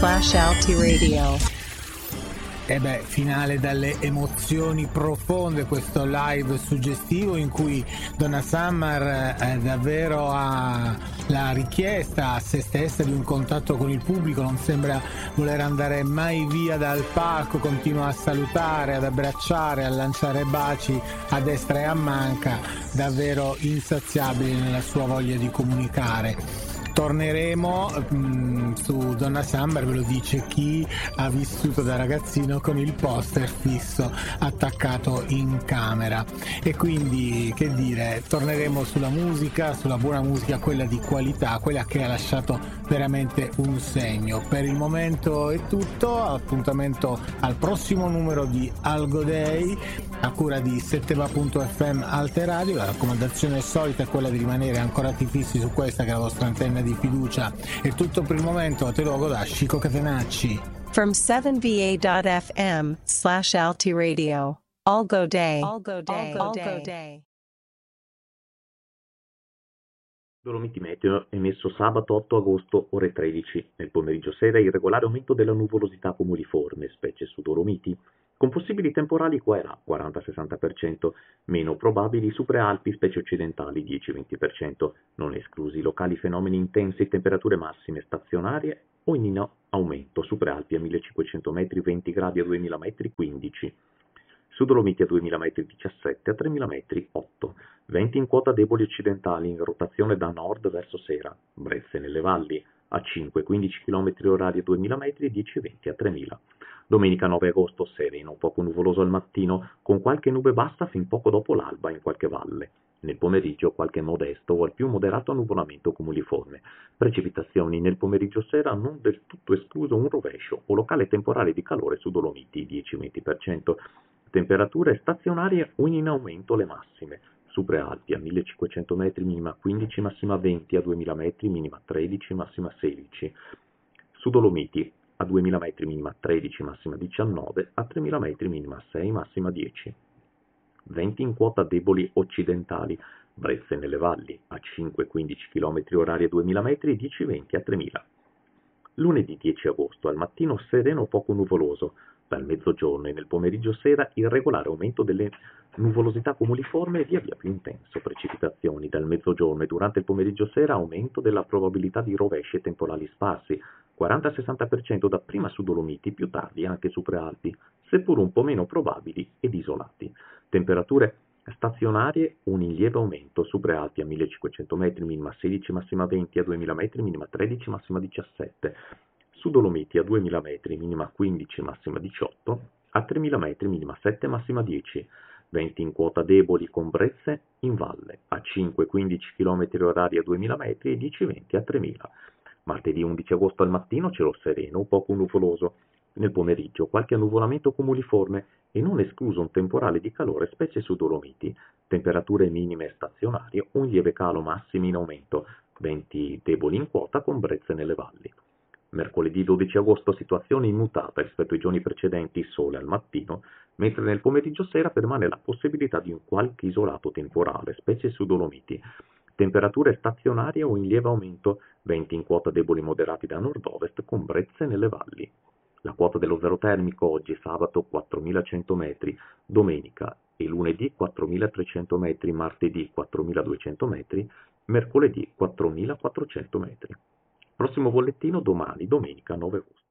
facebook.com/Alti Radio. E beh, finale dalle emozioni profonde, questo live suggestivo in cui Donna Summer davvero ha la richiesta a se stessa di un contatto con il pubblico, non sembra voler andare mai via dal palco, continua a salutare, ad abbracciare, a lanciare baci a destra e a manca, davvero insaziabile nella sua voglia di comunicare. Torneremo su Donna Summer, ve lo dice chi ha vissuto da ragazzino con il poster fisso attaccato in camera. E quindi, che dire, torneremo sulla musica, sulla buona musica, quella di qualità, quella che ha lasciato veramente un segno. Per il momento è tutto, appuntamento al prossimo numero di Algo Day a cura di Setteva.fm Alte Radio. La raccomandazione solita è quella di rimanere ancorati fissi su questa che è la vostra antenna di fiducia. È tutto per il momento, a te luogo da Chico Catenacci. From 7va.fm/Alti Radio. Algo Day. Algo Day. Algo Day. Dolomiti Meteo emesso sabato 8 agosto ore 13. Nel pomeriggio sera irregolare aumento della nuvolosità cumuliforme, specie su Dolomiti, con possibili temporali qua e là 40-60%, meno probabili su prealpi, specie occidentali 10-20%, non esclusi locali fenomeni intensi, temperature massime stazionarie o in aumento su prealpi a 1500 metri 20 gradi, a 2000 metri 15, su Dolomiti a 2000 metri 17, a 3000 metri 8, venti in quota deboli occidentali in rotazione da nord verso sera, brezze nelle valli, a 5-15 km orari a 2000 metri, 10-20 a 3000. Domenica 9 agosto sereno, poco nuvoloso al mattino, con qualche nube bassa fin poco dopo l'alba in qualche valle. Nel pomeriggio qualche modesto o al più moderato annuvolamento cumuliforme. Precipitazioni nel pomeriggio sera, non del tutto escluso un rovescio o locale temporale di calore su Dolomiti 10-20%. Temperature stazionarie o in aumento le massime. Su prealpi a 1500 metri minima 15, massima 20, a 2000 metri minima 13, massima 16. Su Dolomiti a 2000 metri minima 13, massima 19, a 3000 metri minima 6, massima 10. Venti in quota deboli occidentali, brezze nelle valli, a 5-15 km orari a 2000 metri, 10-20 a 3000. Lunedì 10 agosto, al mattino sereno poco nuvoloso, dal mezzogiorno e nel pomeriggio sera irregolare aumento delle nuvolosità cumuliforme e via via più intenso, precipitazioni dal mezzogiorno e durante il pomeriggio sera aumento della probabilità di rovesci e temporali sparsi, 40-60% dapprima su Dolomiti, più tardi anche su prealpi, seppur un po' meno probabili ed isolati. Temperature stazionarie, un in lieve aumento su prealpi a 1500 metri minima 16, massima 20, a 2000 metri minima 13, massima 17. Su Dolomiti a 2000 metri minima 15, massima 18, a 3000 metri minima 7, massima 10. Venti in quota deboli con brezze in valle, a 5-15 km orari a 2000 metri e 10-20 a 3000. Martedì 11 agosto al mattino cielo sereno, poco nuvoloso. Nel pomeriggio qualche annuvolamento cumuliforme e non escluso un temporale di calore, specie su Dolomiti. Temperature minime stazionarie, un lieve calo, massimi in aumento. Venti deboli in quota con brezze nelle valli. Mercoledì 12 agosto situazione immutata rispetto ai giorni precedenti, sole al mattino, mentre nel pomeriggio sera permane la possibilità di un qualche isolato temporale, specie su Dolomiti. Temperature stazionarie o in lieve aumento, venti in quota deboli moderati da nord-ovest con brezze nelle valli. La quota dello zero termico oggi sabato 4100 metri, domenica e lunedì 4300 metri, martedì 4200 metri, mercoledì 4400 metri. Prossimo bollettino domani, domenica 9 agosto.